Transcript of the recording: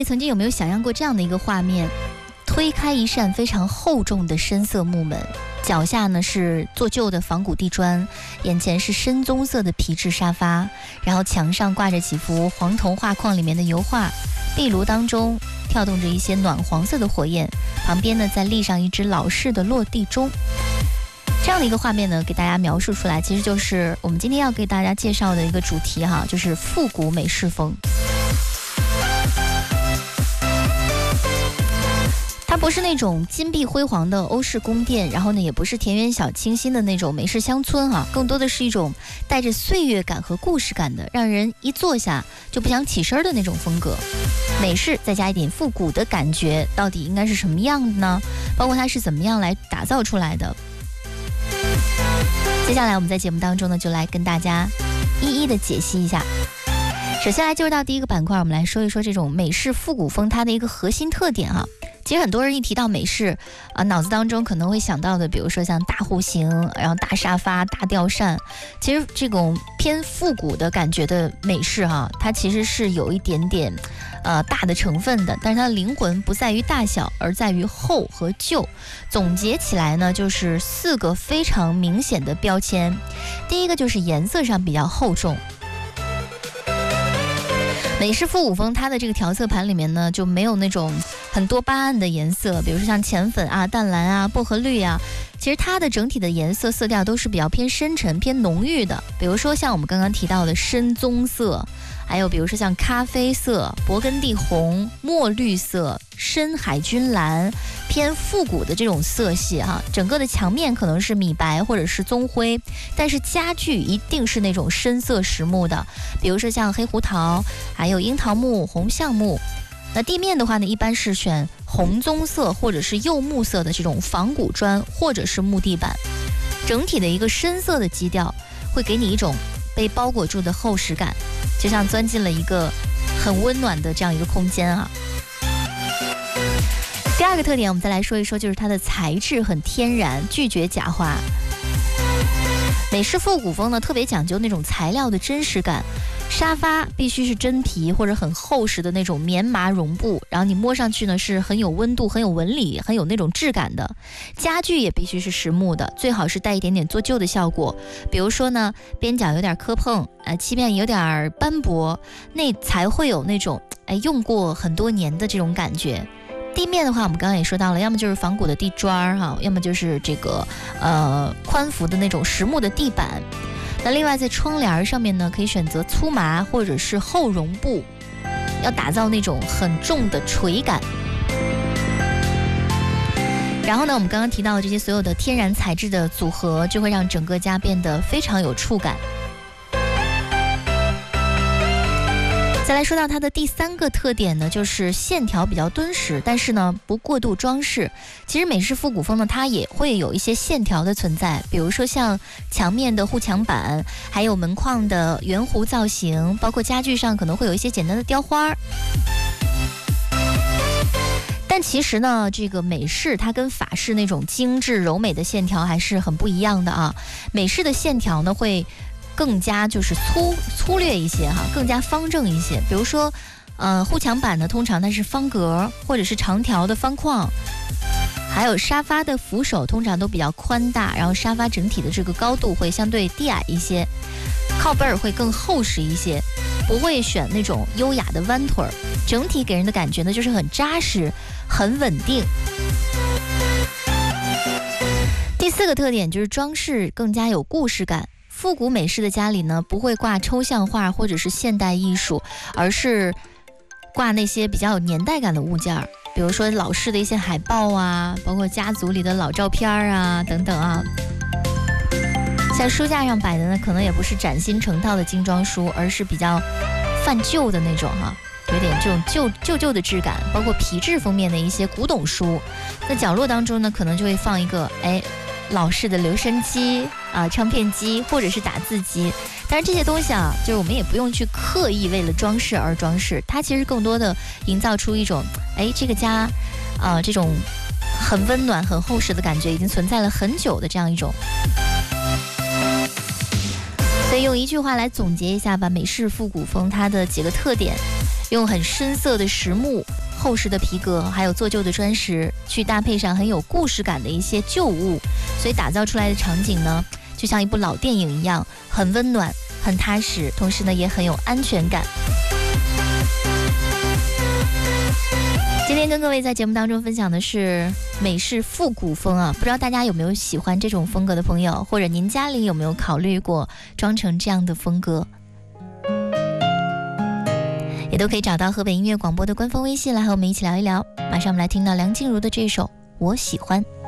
曾经有没有想象过这样的一个画面？推开一扇非常厚重的深色木门，脚下呢是做旧的仿古地砖，眼前是深棕色的皮质沙发，然后墙上挂着几幅黄铜画框里面的油画，壁炉当中跳动着一些暖黄色的火焰，旁边呢再立上一只老式的落地钟。这样的一个画面呢，给大家描述出来，其实就是我们今天要给大家介绍的一个主题哈，就是复古美式风。它不是那种金碧辉煌的欧式宫殿，然后呢，也不是田园小清新的那种美式乡村哈，更多的是一种带着岁月感和故事感的，让人一坐下就不想起身的那种风格。美式再加一点复古的感觉，到底应该是什么样的呢？包括它是怎么样来打造出来的？接下来我们在节目当中呢，就来跟大家一一的解析一下。首先来进入到第一个板块，我们来说一说这种美式复古风它的一个核心特点哈。其实很多人一提到美式脑子当中可能会想到的，比如说像大户型，然后大沙发、大吊扇。其实这种偏复古的感觉的美式哈，它其实是有一点点大的成分的，但是它的灵魂不在于大小，而在于厚和旧。总结起来呢，就是4个非常明显的标签。第一个就是颜色上比较厚重。美式复古风它的这个调色盘里面呢，就没有那种很多斑斓的颜色，比如说像浅粉啊、淡蓝啊、薄荷绿啊，其实它的整体的颜色色调都是比较偏深沉、偏浓郁的。比如说像我们刚刚提到的深棕色，还有比如说像咖啡色、勃艮第红、墨绿色、深海军蓝，偏复古的这种色系哈。整个的墙面可能是米白或者是棕灰，但是家具一定是那种深色实木的，比如说像黑胡桃，还有樱桃木、红橡木。那地面的话呢，一般是选红棕色或者是柚木色的这种仿古砖或者是木地板，整体的一个深色的基调会给你一种被包裹住的厚实感，就像钻进了一个很温暖的这样一个空间啊。第二个特点我们再来说一说，就是它的材质很天然，拒绝假化。美式复古风呢，特别讲究那种材料的真实感，沙发必须是真皮或者很厚实的那种棉麻绒布，然后你摸上去呢是很有温度、很有纹理、很有那种质感的。家具也必须是实木的，最好是带一点点做旧的效果，比如说呢边角有点磕碰，漆面有点斑驳，那才会有那种用过很多年的这种感觉。地面的话，我们刚刚也说到了，要么就是仿古的地砖哈，要么就是这个宽幅的那种实木的地板。那另外在窗帘上面呢，可以选择粗麻或者是厚绒布，要打造那种很重的垂感。然后呢，我们刚刚提到的这些所有的天然材质的组合，就会让整个家变得非常有触感。再来说到它的第3个特点呢，就是线条比较敦实，但是呢不过度装饰。其实美式复古风呢，它也会有一些线条的存在，比如说像墙面的护墙板，还有门框的圆弧造型，包括家具上可能会有一些简单的雕花。但其实呢，这个美式它跟法式那种精致柔美的线条还是很不一样的啊。美式的线条呢会更加就是粗略一些哈，更加方正一些。比如说，护墙板呢，通常它是方格或者是长条的方框，还有沙发的扶手通常都比较宽大，然后沙发整体的这个高度会相对低矮一些，靠背儿会更厚实一些，不会选那种优雅的弯腿儿，整体给人的感觉呢就是很扎实、很稳定。第4个特点就是装饰更加有故事感。复古美式的家里呢，不会挂抽象画或者是现代艺术，而是挂那些比较有年代感的物件，比如说老式的一些海报啊，包括家族里的老照片啊等等啊。像书架上摆的呢，可能也不是崭新成套的精装书，而是比较泛旧的那种哈，有点这种旧的质感，包括皮质封面的一些古董书。在角落当中呢，可能就会放一个老式的留声机啊、唱片机或者是打字机。但是这些东西啊，就是我们也不用去刻意为了装饰而装饰，它其实更多的营造出一种这个家这种很温暖很厚实的感觉，已经存在了很久的这样一种。所以用一句话来总结一下吧，美式复古风它的几个特点。 用很深色的实木、厚实的皮革，还有做旧的砖石，去搭配上很有故事感的一些旧物，所以打造出来的场景呢，就像一部老电影一样，很温暖、很踏实，同时呢也很有安全感。今天跟各位在节目当中分享的是美式复古风啊，不知道大家有没有喜欢这种风格的朋友，或者您家里有没有考虑过装成这样的风格，也都可以找到河北音乐广播的官方微信来和我们一起聊一聊。马上我们来听到梁静茹的这首《我喜欢》。